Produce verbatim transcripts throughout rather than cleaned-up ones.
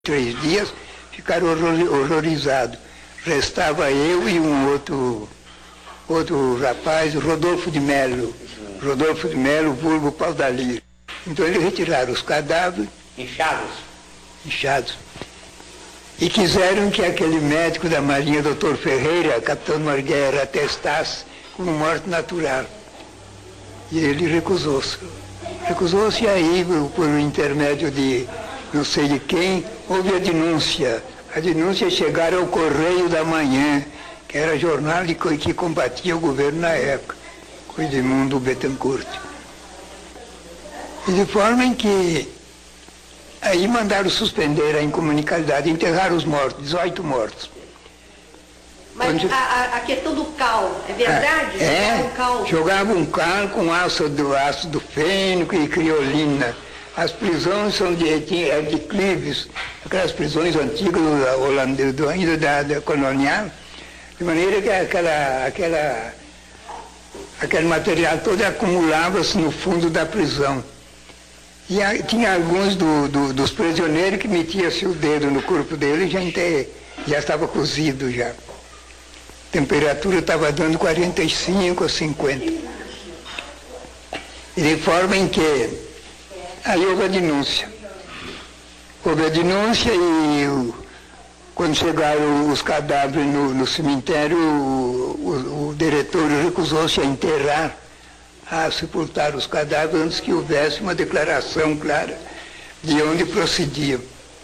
Três dias, ficaram horrorizados. Restava eu e um outro, outro rapaz, Rodolfo de Melo. Rodolfo de Melo, vulgo Pau da Lira. Então eles retiraram os cadáveres. Inchados? Inchados. E quiseram que aquele médico da Marinha, doutor Ferreira, capitão Marguera, atestasse como morte natural. E ele recusou-se. Recusou-se, e aí, por intermédio de não sei de quem, houve a denúncia. A denúncia chegaram ao Correio da Manhã, que era jornal de, que combatia o governo na época, com Edmundo Bettencourt. E de forma em que aí mandaram suspender a incomunicabilidade, enterrar os mortos, dezoito mortos. Mas Onde... a, a questão do cal, é verdade? É, um cal. Jogava um cal com ácido, ácido fênico e criolina. As prisões são de, de, de clives, aquelas prisões antigas holandesas, do, ainda da, da colonial, de maneira que aquela, aquela, aquele material todo acumulava-se no fundo da prisão. E a, tinha alguns do, do, dos prisioneiros que metiam-se o dedo no corpo dele e já, inte, já estava cozido já. A temperatura estava dando quarenta e cinco a cinquenta. E de forma em que aí houve a denúncia. Houve a denúncia e o, quando chegaram os cadáveres no, no cemitério, o, o, o diretor recusou-se a enterrar, a sepultar os cadáveres antes que houvesse uma declaração clara de onde procediam.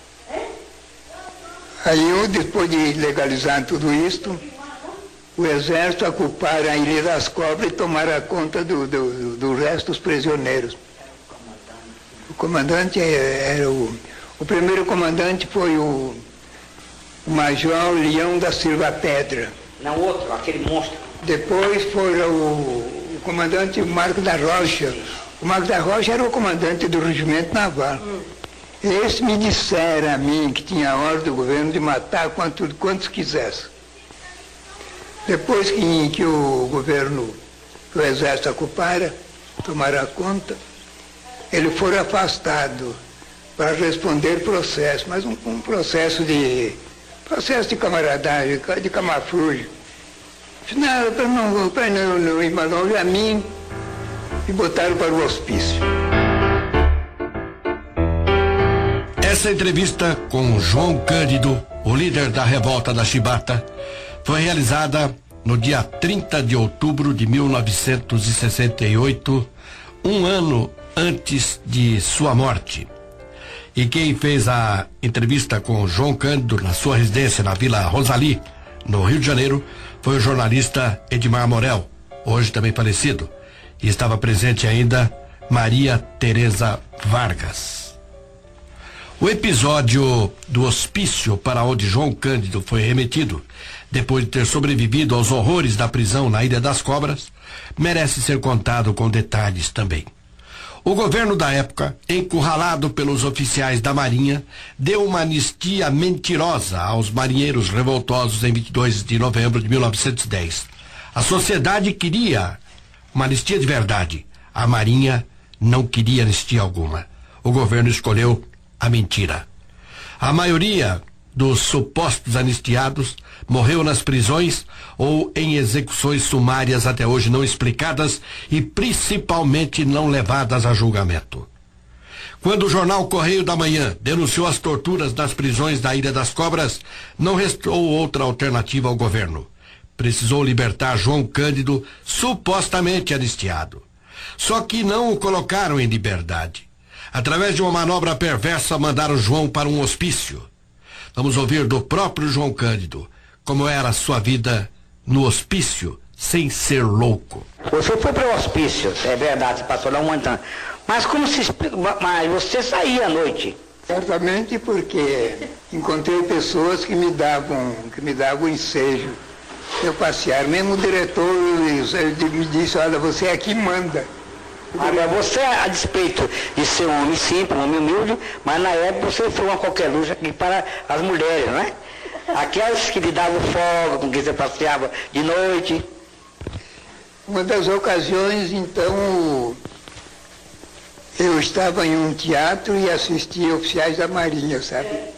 Aí eu, depois de legalizar tudo isto, o exército ocuparam a Ilha das Cobras e tomaram conta do, do, do resto dos prisioneiros. O comandante era o... O primeiro comandante foi o, o Major Leão da Silva Pedra. Não, outro, aquele monstro. Depois foi o, o comandante Marco da Rocha. O Marco da Rocha era o comandante do regimento naval. Hum. Esse me disseram a mim que tinha ordem do governo de matar quantos, quantos quisesse. Depois que, que o governo, que o exército ocupara, tomaram conta, ele foi afastado para responder processo, mas um, um processo de processo de camaradagem, de camafrugem. Afinal, para não, para não, não ir mais longe a mim, e botaram para o hospício. Essa entrevista com João Cândido, o líder da revolta da Chibata, foi realizada no dia trinta de outubro de mil novecentos e sessenta e oito, um ano antes de sua morte. E quem fez a entrevista com João Cândido na sua residência na Vila Rosali, no Rio de Janeiro, foi o jornalista Edmar Morel, hoje também falecido. E estava presente ainda Maria Teresa Vargas. O episódio do hospício para onde João Cândido foi remetido, depois de ter sobrevivido aos horrores da prisão na Ilha das Cobras, merece ser contado com detalhes também. O governo da época, encurralado pelos oficiais da Marinha, deu uma anistia mentirosa aos marinheiros revoltosos em vinte e dois de novembro de mil novecentos e dez. A sociedade queria uma anistia de verdade. A Marinha não queria anistia alguma. O governo escolheu a mentira. A maioria dos supostos anistiados morreu nas prisões ou em execuções sumárias até hoje não explicadas e principalmente não levadas a julgamento. Quando o jornal Correio da Manhã denunciou as torturas nas prisões da Ilha das Cobras, não restou outra alternativa ao governo. Precisou libertar João Cândido, supostamente anistiado. Só que não o colocaram em liberdade. Através de uma manobra perversa, mandaram João para um hospício. Vamos ouvir do próprio João Cândido como era a sua vida no hospício, sem ser louco. Você foi para o hospício, é verdade, você passou lá um ano. Mas como se explica? Mas você saía à noite? Certamente porque encontrei pessoas que me davam, que me davam ensejo. Eu passear, mesmo o diretor ele me disse, olha, você aqui manda. Agora, você, a despeito de ser um homem simples, um homem humilde, mas na época você foi uma qualquer luz aqui para as mulheres, não é? Aquelas que lhe davam folga, com quem você passeava de noite. Uma das ocasiões, então, eu estava em um teatro e assistia oficiais da Marinha, sabe?